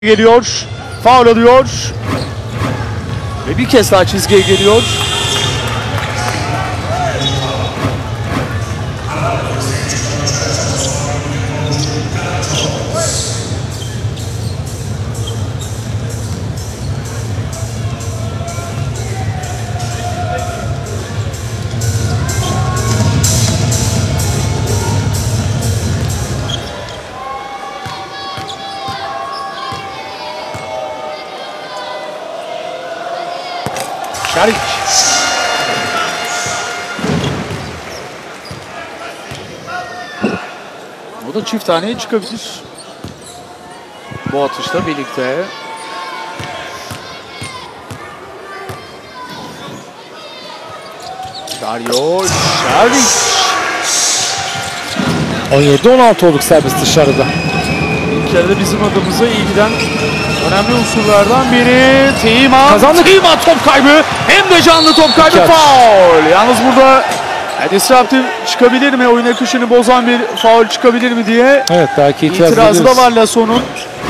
Geliyor, faul alıyor ve bir kez daha çizgiye geliyor. Şaric. O da çift taneye çıkabilir. Bu atışla birlikte. Dario Şaric. 17-16 olduk serbest dışarıda. İlk yarıda bizim adımıza iyi giden önemli unsurlardan biri. Teğmen. Kazandık. Teğmen top kaybı. Hem de canlı top kaybı. Faul. Yalnız burada disruptive çıkabilir mi? Oyun akışını bozan bir faul çıkabilir mi diye. Evet, belki itirazı da var Lasso'nun.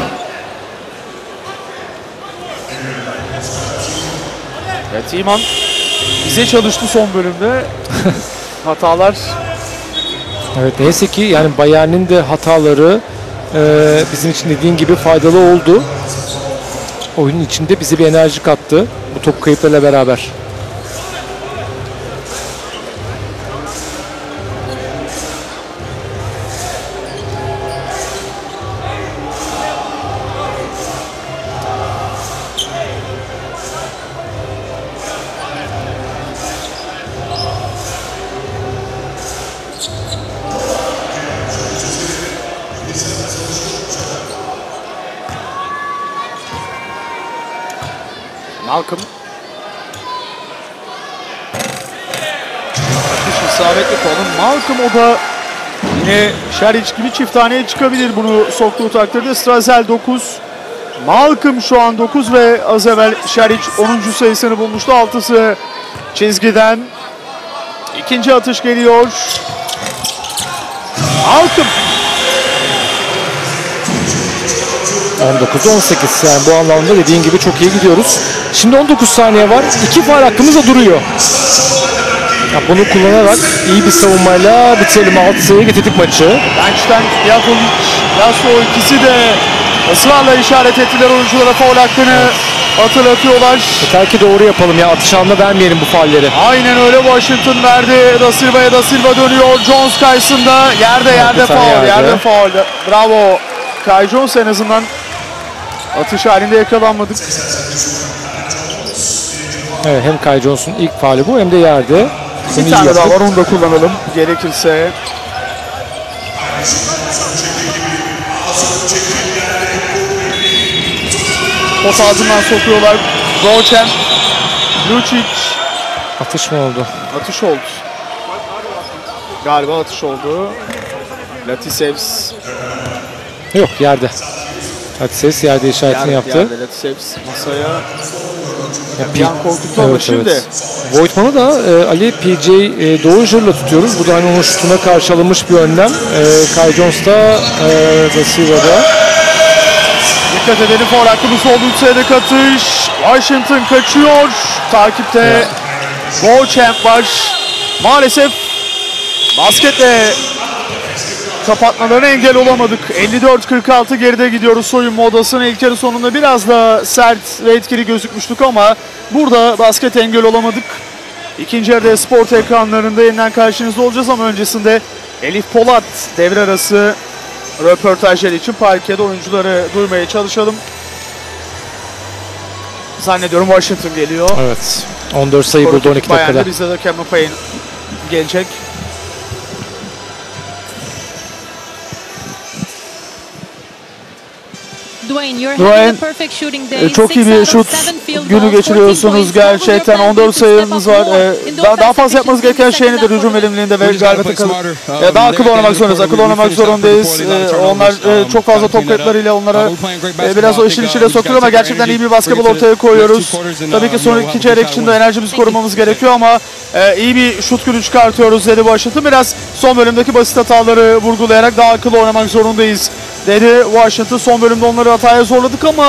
Evet, Teğmen bize çalıştı son bölümde. Hatalar. Evet, neyse ki yani Bayern'in de hataları bizim için dediğin gibi faydalı oldu. Oyunun içinde bize bir enerji kattı bu top kayıplarıyla beraber. Malcolm. Atış isabetli kolun. Malcolm o da yine Şaric gibi çift taneye çıkabilir bunu soktuğu takdirde. Strazel 9. Malcolm şu an 9 ve az evvel Şaric 10. sayısını bulmuştu. 6'sı çizgiden. İkinci atış geliyor. Malcolm. 19'da 18, yani bu anlamda dediğin gibi çok iyi gidiyoruz. Şimdi 19 saniye var. 2 faul hakkımız da duruyor. Ya bunu kullanarak iyi bir savunmayla bitirelim. 6 sayıya getirdik maçı. Bench'ten Jakovic, Lasso ikisi de ısrarla işaret ettiler oyunculara faul hakkını hatırlatıyorlar. Yeter ki doğru yapalım ya. Atış anına vermeyelim bu faulleri. Aynen öyle, Washington verdi. Da Silva dönüyor. Jones karşısında. Yerde faul. Yerde faul. Bravo. Kai Jones, en azından atış halinde yakalanmadık. Evet, hem Kai Jones'un ilk faulü bu hem de yerde. Bir tane daha var, onu da kullanalım gerekirse. Pot ağzından sokuyorlar. Roçen, Lucic. Atış mı oldu? Atış oldu. Galiba atış oldu. Latisevs. Yok, yerde. Ses yerde işaretini yaptı. Yerde Latisevs masaya. Ya, Bir an korkuttu ama şimdi. Voigtman'ı da Ali PJ Dozier'la tutuyoruz. Bu da hani onun şutuna karşı alınmış bir önlem. Kai Jones da Da Silva'da. Dikkat edelim, faul hakkımız oldu. 3 sayılık atış. Washington kaçıyor. Takipte Beauchamp var. Maalesef basketle kapatmalarına engel olamadık. 54-46 geride gidiyoruz soyunma odasına. İlk yarı sonunda biraz da sert ve etkili gözükmüştük ama burada basket engel olamadık. İkinci yarıda spor ekranlarında yeniden karşınızda olacağız ama öncesinde Elif Polat devre arası röportajları için parkede oyuncuları duymaya çalışalım. Zannediyorum Washington geliyor. Evet. 14 sayı buldu 12 dakikada. Bizde de Cameron Payne gelecek. Dwayne, çok iyi bir şut günü geçiriyorsunuz gerçekten. 14 sayınız var. Daha fazla yapmanız gereken şey nedir hücum verimliliğinde ve galibiyete kalın? Daha akıllı oynamak zorundayız. Akıllı oynamak zorundayız. Onlar çok fazla top kayıplarıyla onlara biraz o işin içine sokuyor ama gerçekten iyi bir basketbol ortaya koyuyoruz. Tabii ki son iki çeyrek içinde enerjimizi korumamız gerekiyor ama iyi bir şut günü çıkartıyoruz dedi Washington. Biraz son bölümdeki basit hataları vurgulayarak daha akıllı oynamak zorundayız dedi Washington. Son bölümde onları hataya zorladık ama